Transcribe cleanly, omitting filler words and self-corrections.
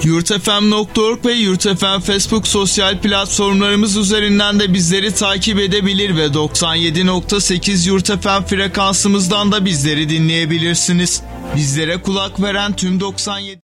yurtfm.org ve yurtfm Facebook sosyal platformlarımız üzerinden de bizleri takip edebilir ve 97.8 yurtfm frekansımızdan da bizleri dinleyebilirsiniz. Bizlere kulak veren tüm 97